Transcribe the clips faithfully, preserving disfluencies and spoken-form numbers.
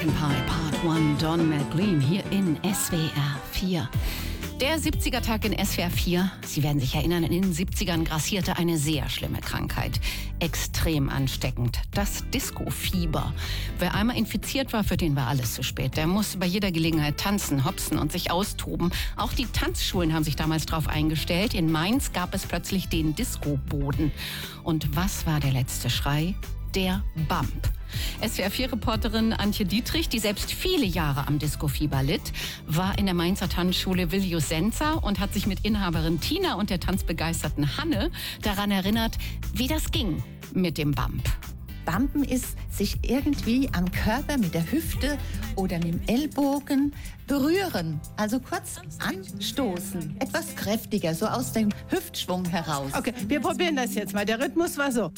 American Pie Part eins, Don McLean hier in S W R vier. Der siebziger-Tag in S W R vier. Sie werden sich erinnern, in den siebzigern grassierte eine sehr schlimme Krankheit. Extrem ansteckend. Das Disco-Fieber. Wer einmal infiziert war, für den war alles zu spät. Der muss bei jeder Gelegenheit tanzen, hopsen und sich austoben. Auch die Tanzschulen haben sich damals darauf eingestellt. In Mainz gab es plötzlich den Disco-Boden. Und was war der letzte Schrei? Der Bump. S W R vier-Reporterin Antje Dietrich, die selbst viele Jahre am Disco-Fieber litt, war in der Mainzer Tanzschule Viljosenza und hat sich mit Inhaberin Tina und der tanzbegeisterten Hanne daran erinnert, wie das ging mit dem Bump. Bumpen ist sich irgendwie am Körper mit der Hüfte oder mit dem Ellbogen berühren. Also kurz anstoßen. Etwas kräftiger, so aus dem Hüftschwung heraus. Okay, wir probieren das jetzt mal. Der Rhythmus war so.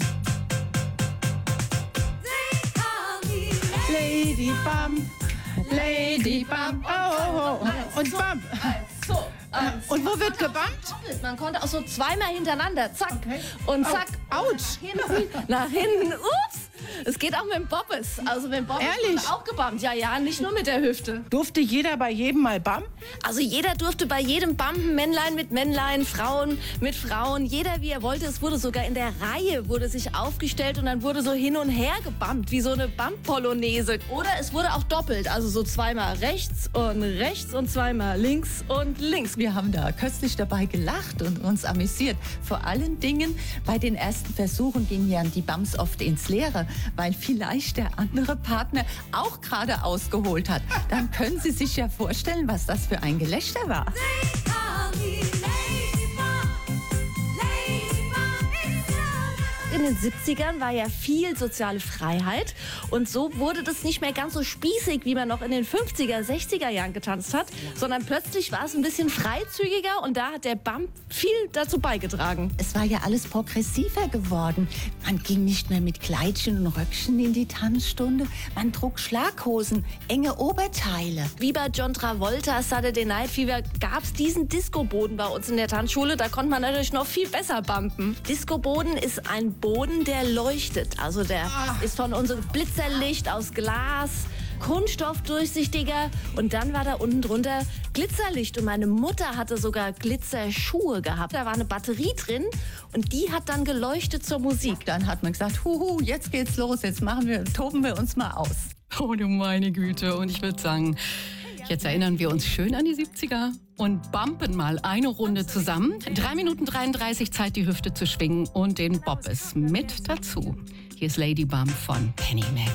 Lady Bump, Lady Bump, oh, oh, oh. Und Bump. So, Und wo wird gebumpt? man konnte auch so zweimal hintereinander, zack, Okay. und Au- zack, Autsch. nach hinten, nach hinten, ups. Es geht auch mit dem Bobbes, also mit dem Bobbes Ehrlich? wurde auch gebumpt, ja, ja, nicht nur mit der Hüfte. Durfte jeder bei jedem mal bumpen? Also jeder durfte bei jedem bumpen, Männlein mit Männlein, Frauen mit Frauen, jeder wie er wollte. Es wurde sogar in der Reihe, wurde sich aufgestellt und dann wurde so hin und her gebumpt, wie so eine Bump-Polonaise. Oder es wurde auch doppelt, also so zweimal rechts und rechts und zweimal links und links. Wir haben da köstlich dabei gelacht und uns amüsiert. Vor allen Dingen bei den ersten Versuchen gingen ja die Bumps oft ins Leere, weil vielleicht der andere Partner auch gerade ausgeholt hat. Dann können Sie sich ja vorstellen, was das für ein Gelächter war. In den siebzigern war ja viel soziale Freiheit und so wurde das nicht mehr ganz so spießig, wie man noch in den fünfziger, sechziger Jahren getanzt hat, sondern plötzlich war es ein bisschen freizügiger und da hat der Bump viel dazu beigetragen. Es war ja alles progressiver geworden. Man ging nicht mehr mit Kleidchen und Röckchen in die Tanzstunde. Man trug Schlaghosen, enge Oberteile. Wie bei John Travolta, Saturday Night Fever, gab es diesen Disco-Boden bei uns in der Tanzschule. Da konnte man natürlich noch viel besser bumpen. Disco-Boden ist ein Boden, der leuchtet. Also der ist von unserem Blitzerlicht aus Glas, kunststoffdurchsichtiger und dann war da unten drunter Glitzerlicht und meine Mutter hatte sogar Glitzerschuhe gehabt. Da war eine Batterie drin und die hat dann geleuchtet zur Musik. Dann hat man gesagt, huhu, jetzt geht's los, jetzt machen wir, toben wir uns mal aus. Oh du meine Güte. Und ich würde sagen, jetzt erinnern wir uns schön an die siebziger und bumpen mal eine Runde zusammen. drei Minuten dreiunddreißig Zeit, die Hüfte zu schwingen und den Bobbes mit dazu. Hier ist Lady Bump von Penny Mac.